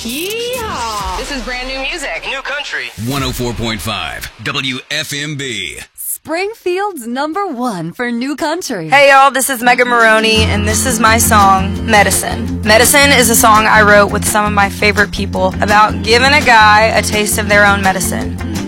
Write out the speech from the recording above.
Yeehaw! This is brand new music. New country. 104.5 WFMB. Springfield's #1 for new country. Hey y'all, this is Megan Maroney, and this is my song, Medicine. Medicine is a song I wrote with some of my favorite people about giving a guy a taste of their own medicine.